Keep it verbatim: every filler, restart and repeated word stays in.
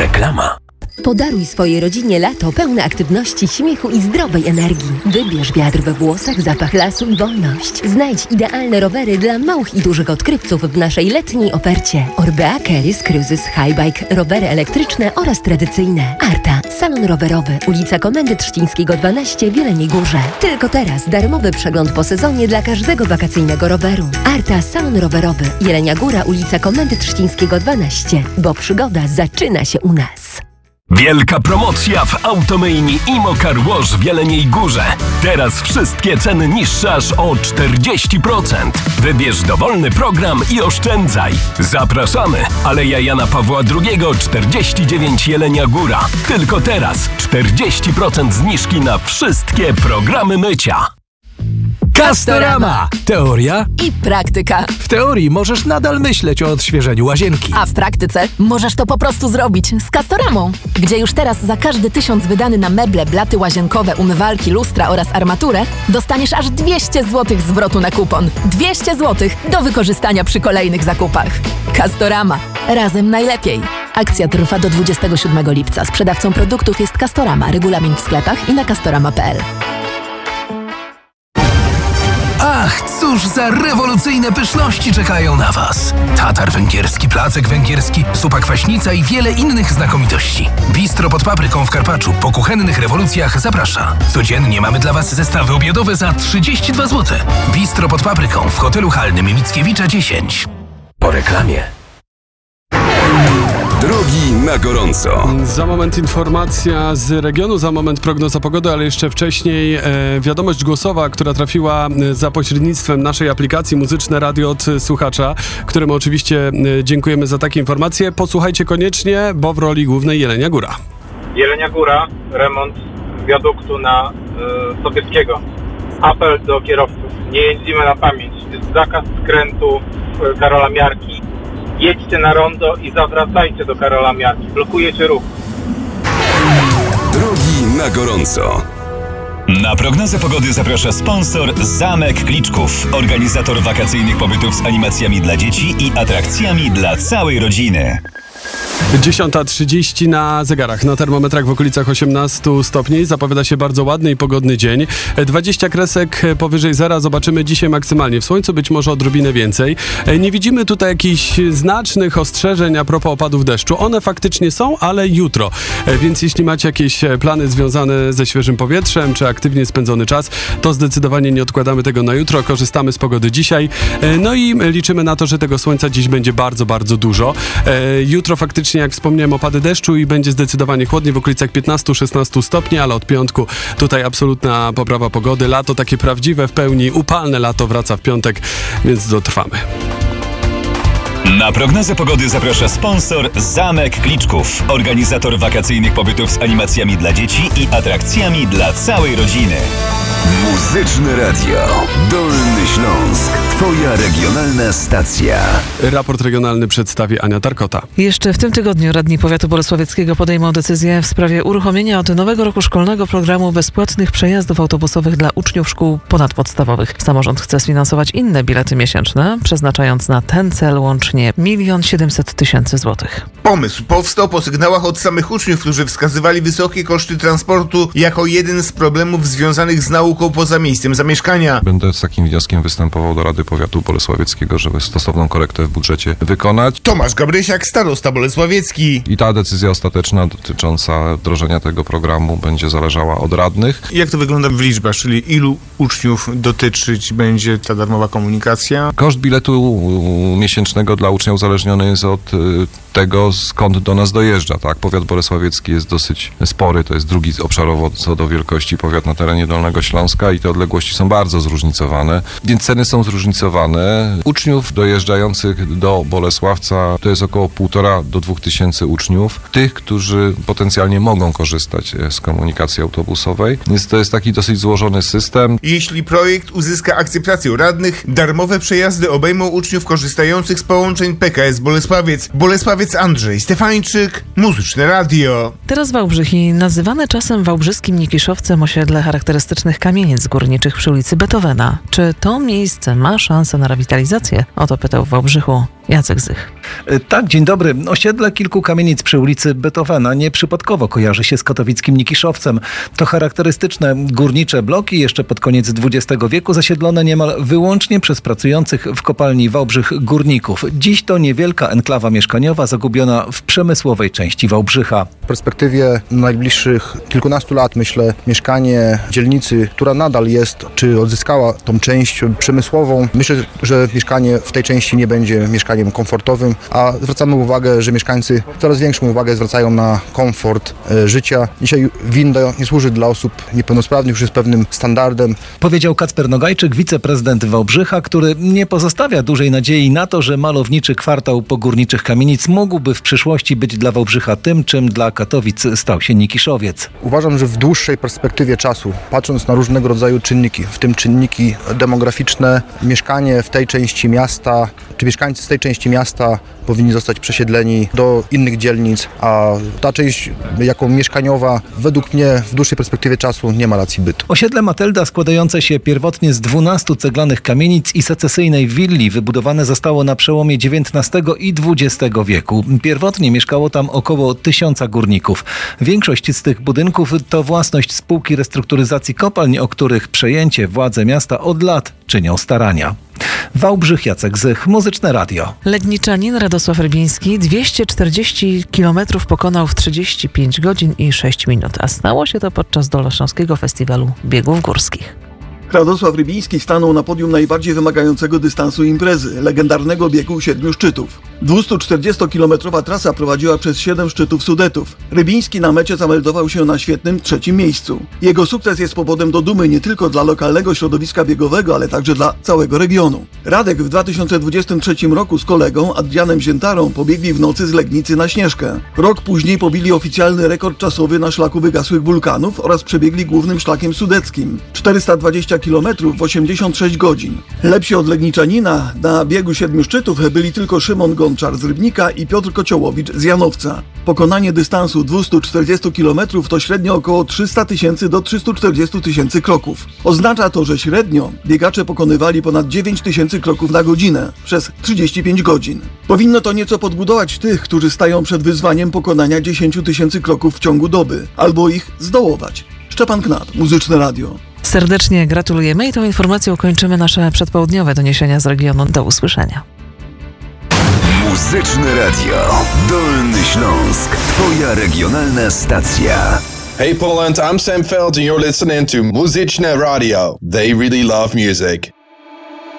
Reklama. Podaruj swojej rodzinie lato pełne aktywności, śmiechu i zdrowej energii. Wybierz wiatr we włosach, zapach lasu i wolność. Znajdź idealne rowery dla małych i dużych odkrywców w naszej letniej ofercie. Orbea, Keris, Cruises, Highbike, rowery elektryczne oraz tradycyjne. Arta, salon rowerowy, ulica Komendy Trzcińskiego dwanaście w Jeleniej Górze. Tylko teraz darmowy przegląd po sezonie dla każdego wakacyjnego roweru. Arta, salon rowerowy, Jelenia Góra, ulica Komendy Trzcińskiego dwanaście, bo przygoda zaczyna się u nas. Wielka promocja w Automejni Imo Car Wash w Jeleniej Górze. Teraz wszystkie ceny niższe aż o czterdzieści procent. Wybierz dowolny program i oszczędzaj. Zapraszamy! Aleja Jana Pawła drugiego czterdzieści dziewięć Jelenia Góra. Tylko teraz czterdzieści procent zniżki na wszystkie programy mycia. Castorama! Teoria i praktyka. W teorii możesz nadal myśleć o odświeżeniu łazienki. A w praktyce możesz to po prostu zrobić z Castoramą, gdzie już teraz za każdy tysiąc wydany na meble, blaty łazienkowe, umywalki, lustra oraz armaturę dostaniesz aż dwieście złotych zwrotu na kupon. dwieście złotych do wykorzystania przy kolejnych zakupach. Castorama. Razem najlepiej. Akcja trwa do dwudziestego siódmego lipca. Sprzedawcą produktów jest Castorama. Regulamin w sklepach i na castorama kropka p l. Ach, cóż za rewolucyjne pyszności czekają na Was. Tatar węgierski, placek węgierski, zupa kwaśnica i wiele innych znakomitości. Bistro pod Papryką w Karpaczu po kuchennych rewolucjach zaprasza. Codziennie mamy dla Was zestawy obiadowe za trzydzieści dwa złote. Bistro pod Papryką w hotelu halnym Mickiewicza dziesięć. Po reklamie. Drogi na gorąco. Za moment informacja z regionu, za moment prognoza pogody, ale jeszcze wcześniej e, wiadomość głosowa, która trafiła za pośrednictwem naszej aplikacji Muzyczne Radio od słuchacza, któremu oczywiście e, dziękujemy za takie informacje. Posłuchajcie koniecznie, bo w roli głównej Jelenia Góra. Jelenia Góra, remont wiaduktu na y, Sobieskiego. Apel do kierowców, nie jeździmy na pamięć, jest zakaz skrętu y, Karola Miarki. Jedźcie na rondo i zawracajcie do Karola Miarki. Blokujecie ruch. Drogi na gorąco. Na prognozę pogody zaprasza sponsor Zamek Kliczków, organizator wakacyjnych pobytów z animacjami dla dzieci i atrakcjami dla całej rodziny. dziesiąta trzydzieści na zegarach. Na termometrach w okolicach osiemnaście stopni. Zapowiada się bardzo ładny i pogodny dzień. dwadzieścia kresek powyżej zera zobaczymy dzisiaj maksymalnie. W słońcu być może odrobinę więcej. Nie widzimy tutaj jakichś znacznych ostrzeżeń a propos opadów deszczu. One faktycznie są, ale jutro. Więc jeśli macie jakieś plany związane ze świeżym powietrzem, czy aktywnie spędzony czas, to zdecydowanie nie odkładamy tego na jutro. Korzystamy z pogody dzisiaj. No i liczymy na to, że tego słońca dziś będzie bardzo, bardzo dużo. Jutro faktycznie, jak wspomniałem, opady deszczu i będzie zdecydowanie chłodniej w okolicach piętnaście szesnaście stopni, ale od piątku tutaj absolutna poprawa pogody. Lato takie prawdziwe, w pełni upalne lato wraca w piątek, więc dotrwamy. Na prognozę pogody zaprasza sponsor Zamek Kliczków, organizator wakacyjnych pobytów z animacjami dla dzieci i atrakcjami dla całej rodziny. Muzyczne Radio. Dolny Śląsk. Twoja regionalna stacja. Raport regionalny przedstawi Ania Tarkota. Jeszcze w tym tygodniu radni powiatu bolesławieckiego podejmą decyzję w sprawie uruchomienia od nowego roku szkolnego programu bezpłatnych przejazdów autobusowych dla uczniów szkół ponadpodstawowych. Samorząd chce sfinansować inne bilety miesięczne, przeznaczając na ten cel łącznie milion siedemset tysięcy złotych. Pomysł powstał po sygnałach od samych uczniów, którzy wskazywali wysokie koszty transportu jako jeden z problemów związanych z nauką poza miejscem zamieszkania. Będę z takim wnioskiem występował do Rady Powiatu Bolesławieckiego, żeby stosowną korektę w budżecie wykonać. Tomasz Gabrysiak, starosta bolesławiecki. I ta decyzja ostateczna dotycząca wdrożenia tego programu będzie zależała od radnych. Jak to wygląda w liczbach, czyli ilu uczniów dotyczyć będzie ta darmowa komunikacja? Koszt biletu miesięcznego dla ucznia uzależniony jest od tego, skąd do nas dojeżdża. Tak? Powiat bolesławiecki jest dosyć spory, to jest drugi obszarowo co do wielkości powiat na terenie Dolnego Śląska i te odległości są bardzo zróżnicowane, więc ceny są zróżnicowane. Uczniów dojeżdżających do Bolesławca to jest około półtora do dwóch tysięcy uczniów. Tych, którzy potencjalnie mogą korzystać z komunikacji autobusowej. Więc to jest taki dosyć złożony system. Jeśli projekt uzyska akceptację radnych, darmowe przejazdy obejmą uczniów korzystających z połączeń P K S Bolesławiec. Bolesławiec Andrzej Stefańczyk, Muzyczne Radio. Teraz Wałbrzych i nazywane czasem wałbrzyskim Nikiszowcem osiedle charakterystycznych kamienic górniczych przy ulicy Beethovena. Czy to miejsce ma szansę na rewitalizację? O to pytał w Wałbrzychu Jacek Zych. Tak, dzień dobry. Osiedle kilku kamienic przy ulicy Beethovena nieprzypadkowo kojarzy się z katowickim Nikiszowcem. To charakterystyczne górnicze bloki, jeszcze pod koniec dwudziestego wieku zasiedlone niemal wyłącznie przez pracujących w kopalni Wałbrzych górników. Dziś to niewielka enklawa mieszkaniowa zagubiona w przemysłowej części Wałbrzycha. W perspektywie najbliższych kilkunastu lat, myślę, mieszkanie dzielnicy, która nadal jest, czy odzyskała tą część przemysłową, myślę, że mieszkanie w tej części nie będzie mieszkaniem komfortowym, a zwracamy uwagę, że mieszkańcy coraz większą uwagę zwracają na komfort e, życia. Dzisiaj winda nie służy dla osób niepełnosprawnych, już jest pewnym standardem. Powiedział Kacper Nogajczyk, wiceprezydent Wałbrzycha, który nie pozostawia dużej nadziei na to, że malowniczy kwartał pogórniczych kamienic mógłby w przyszłości być dla Wałbrzycha tym, czym dla Katowic stał się Nikiszowiec. Uważam, że w dłuższej perspektywie czasu, patrząc na różnego rodzaju czynniki, w tym czynniki demograficzne, mieszkanie w tej części miasta, czy mieszkańcy z tej części miasta powinni zostać przesiedleni do innych dzielnic, a ta część jako mieszkaniowa według mnie w dłuższej perspektywie czasu nie ma racji bytu. Osiedle Matylda, składające się pierwotnie z dwunastu ceglanych kamienic i secesyjnej willi, wybudowane zostało na przełomie dziewiętnastego i dwudziestego wieku. Pierwotnie mieszkało tam około tysiąca górników. Większość z tych budynków to własność spółki restrukturyzacji kopalń, o których przejęcie władze miasta od lat czynią starania. Wałbrzych, Jacek Zych, Muzyczne Radio. Legniczanin Radosław Rybiński dwieście czterdzieści kilometrów pokonał w trzydzieści pięć godzin i sześć minut, a stało się to podczas Dolnośląskiego Festiwalu Biegów Górskich. Radosław Rybiński stanął na podium najbardziej wymagającego dystansu imprezy, legendarnego biegu siedmiu szczytów. dwustuczterdziestokilometrowa trasa prowadziła przez siedem szczytów Sudetów. Rybiński na mecie zameldował się na świetnym trzecim miejscu. Jego sukces jest powodem do dumy nie tylko dla lokalnego środowiska biegowego, ale także dla całego regionu. Radek w dwa tysiące dwudziestym trzecim roku z kolegą Adrianem Ziętarą pobiegli w nocy z Legnicy na Śnieżkę. Rok później pobili oficjalny rekord czasowy na szlaku wygasłych wulkanów oraz przebiegli głównym szlakiem sudeckim. czterysta dwadzieścia kilometrów w osiemdziesiąt sześć godzin. Lepsi od Legniczanina na biegu siedmiu szczytów byli tylko Szymon Gonczar z Rybnika i Piotr Kociołowicz z Janowca. Pokonanie dystansu dwieście czterdzieści kilometrów to średnio około trzysta tysięcy do trzystu czterdziestu tysięcy kroków. Oznacza to, że średnio biegacze pokonywali ponad dziewięć tysięcy kroków na godzinę przez trzydzieści pięć godzin. Powinno to nieco podbudować tych, którzy stają przed wyzwaniem pokonania dziesięć tysięcy kroków w ciągu doby, albo ich zdołować. Szczepan Knap, Muzyczne Radio. Serdecznie gratulujemy i tą informacją kończymy nasze przedpołudniowe doniesienia z regionu. Do usłyszenia. Muzyczne Radio. Dolny Śląsk. Twoja regionalna stacja. Hey Poland, I'm Sam Feld and you're listening to Muzyczne Radio. They really love music.